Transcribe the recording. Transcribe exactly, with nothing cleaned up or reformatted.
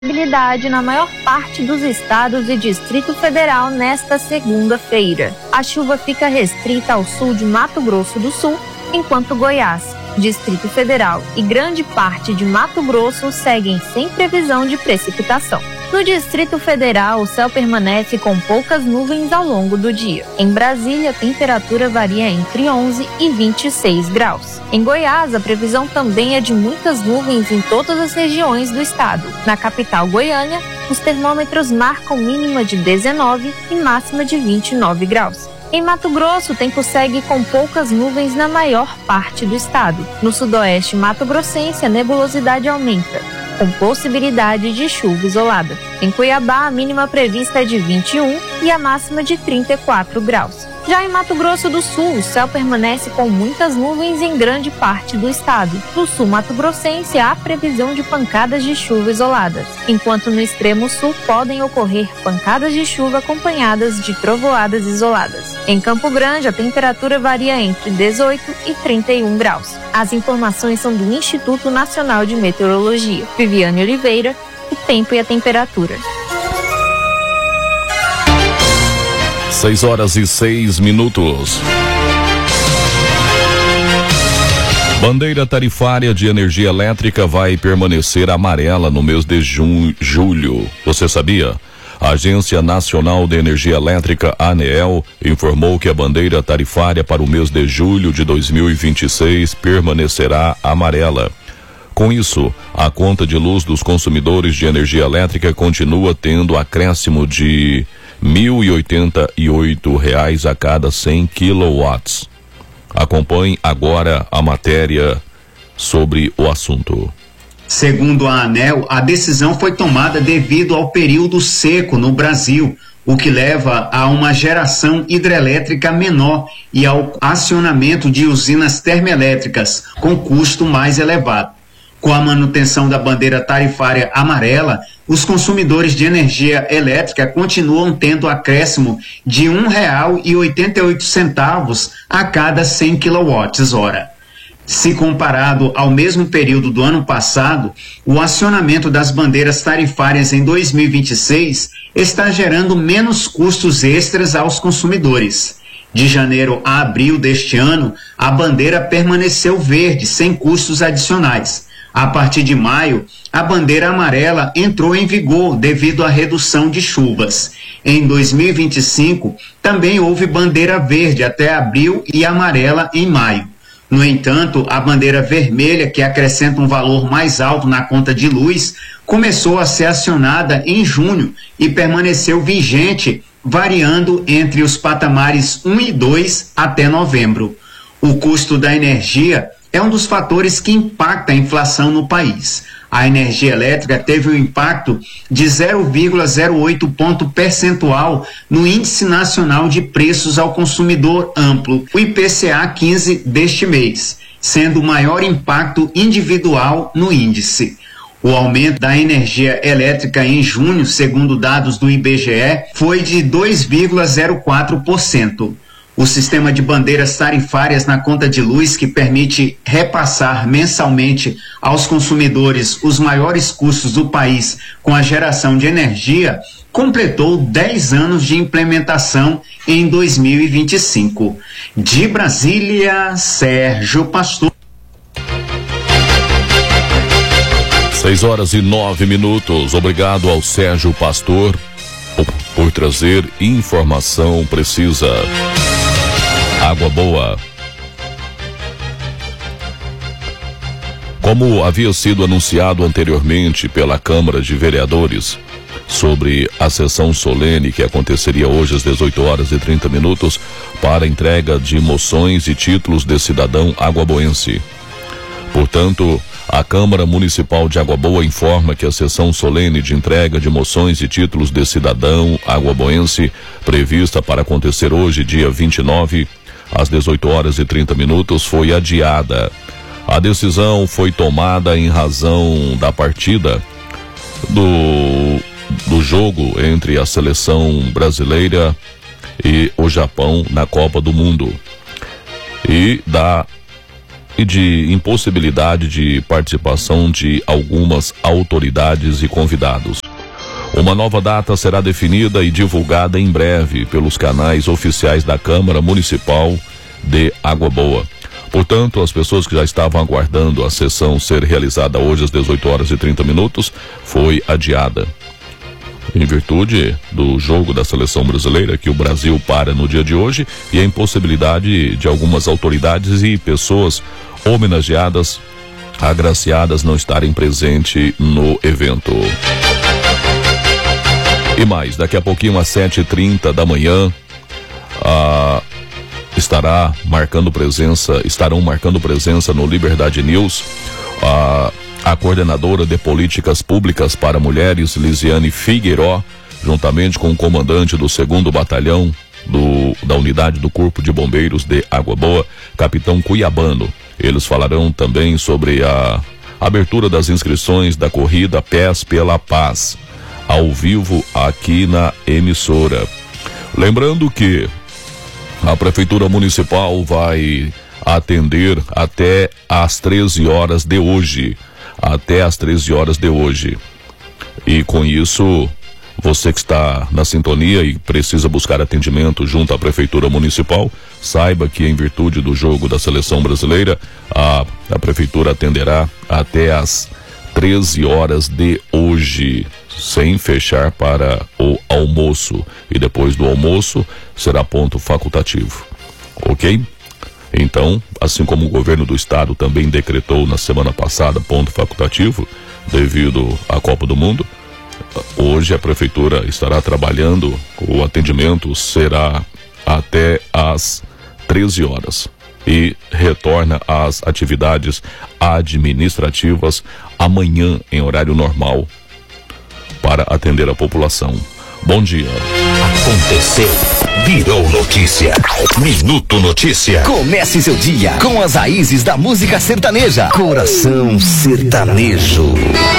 Visibilidade na maior parte dos estados e Distrito Federal nesta segunda-feira. A chuva fica restrita ao sul de Mato Grosso do Sul, enquanto Goiás, Distrito Federal e grande parte de Mato Grosso seguem sem previsão de precipitação. No Distrito Federal, o céu permanece com poucas nuvens ao longo do dia. Em Brasília, a temperatura varia entre onze e vinte e seis graus. Em Goiás, a previsão também é de muitas nuvens em todas as regiões do estado. Na capital Goiânia, os termômetros marcam mínima de dezenove e máxima de vinte e nove graus. Em Mato Grosso, o tempo segue com poucas nuvens na maior parte do estado. No sudoeste mato-grossense, a nebulosidade aumenta, com possibilidade de chuva isolada. Em Cuiabá, a mínima prevista é de vinte e um e a máxima de trinta e quatro graus. Já em Mato Grosso do Sul, o céu permanece com muitas nuvens em grande parte do estado. No sul mato-grossense, há previsão de pancadas de chuva isoladas, enquanto no extremo sul podem ocorrer pancadas de chuva acompanhadas de trovoadas isoladas. Em Campo Grande, a temperatura varia entre dezoito e trinta e um graus. As informações são do Instituto Nacional de Meteorologia. Viviane Oliveira, o tempo e a temperatura. seis horas e seis minutos. Bandeira tarifária de energia elétrica vai permanecer amarela no mês de junho, julho. Você sabia? A Agência Nacional de Energia Elétrica, ANEEL, informou que a bandeira tarifária para o mês de julho de dois mil e vinte e seis permanecerá amarela. Com isso, a conta de luz dos consumidores de energia elétrica continua tendo acréscimo de mil e oitenta e oito reais a cada cem quilowatts. Acompanhe agora a matéria sobre o assunto. Segundo a ANEEL, a decisão foi tomada devido ao período seco no Brasil, o que leva a uma geração hidrelétrica menor e ao acionamento de usinas termoelétricas com custo mais elevado. Com a manutenção da bandeira tarifária amarela, os consumidores de energia elétrica continuam tendo acréscimo de um real e oitenta e oito centavos a cada cem quilowatts-hora. Se comparado ao mesmo período do ano passado, o acionamento das bandeiras tarifárias em dois mil e vinte e seis está gerando menos custos extras aos consumidores. De janeiro a abril deste ano, a bandeira permaneceu verde, sem custos adicionais. A partir de maio, a bandeira amarela entrou em vigor devido à redução de chuvas. Em dois mil e vinte e cinco, também houve bandeira verde até abril e amarela em maio. No entanto, a bandeira vermelha, que acrescenta um valor mais alto na conta de luz, começou a ser acionada em junho e permaneceu vigente, variando entre os patamares um e dois até novembro. O custo da energia é um dos fatores que impacta a inflação no país. A energia elétrica teve um impacto de zero vírgula zero oito ponto percentual no Índice Nacional de Preços ao Consumidor Amplo, o I P C A quinze deste mês, sendo o maior impacto individual no índice. O aumento da energia elétrica em junho, segundo dados do I B G E, foi de dois vírgula zero quatro por cento. O sistema de bandeiras tarifárias na conta de luz, que permite repassar mensalmente aos consumidores os maiores custos do país com a geração de energia, completou dez anos de implementação em dois mil e vinte e cinco. De Brasília, Sérgio Pastor. seis horas e nove minutos. Obrigado ao Sérgio Pastor por, por trazer informação precisa. Água Boa. Como havia sido anunciado anteriormente pela Câmara de Vereadores sobre a sessão solene que aconteceria hoje às dezoito horas e trinta minutos para a entrega de moções e títulos de cidadão aguaboense. Portanto, a Câmara Municipal de Água Boa informa que a sessão solene de entrega de moções e títulos de cidadão aguaboense, prevista para acontecer hoje, dia vinte e nove, às dezoito horas e trinta minutos, foi adiada. A decisão foi tomada em razão da partida do, do jogo entre a seleção brasileira e o Japão na Copa do Mundo e da e de impossibilidade de participação de algumas autoridades e convidados. Uma nova data será definida e divulgada em breve pelos canais oficiais da Câmara Municipal de Água Boa. Portanto, as pessoas que já estavam aguardando a sessão ser realizada hoje às dezoito horas e trinta minutos foi adiada. Em virtude do jogo da seleção brasileira, que o Brasil para no dia de hoje, e a impossibilidade de algumas autoridades e pessoas homenageadas, agraciadas, não estarem presentes no evento. E mais, daqui a pouquinho às sete e trinta da manhã, ah, estará marcando presença, estarão marcando presença no Liberdade News, ah, a coordenadora de políticas públicas para mulheres, Lisiane Figueiró, juntamente com o comandante do segundo batalhão do, da unidade do Corpo de Bombeiros de Água Boa, capitão Cuiabano. Eles falarão também sobre a abertura das inscrições da corrida Pés pela Paz, ao vivo aqui na emissora. Lembrando que a Prefeitura Municipal vai atender até às treze horas de hoje. Até às treze horas de hoje. E com isso, você que está na sintonia e precisa buscar atendimento junto à Prefeitura Municipal, saiba que em virtude do jogo da Seleção Brasileira, a, a Prefeitura atenderá até às treze horas de hoje, sem fechar para o almoço. E depois do almoço, será ponto facultativo. Ok? Então, assim como o governo do estado também decretou na semana passada ponto facultativo, devido à Copa do Mundo, hoje a prefeitura estará trabalhando, o atendimento será até às treze horas e retorna às atividades administrativas amanhã em horário normal para atender a população. Bom dia. Aconteceu, virou notícia. Minuto Notícia. Comece seu dia com as raízes da música sertaneja. Coração Sertanejo.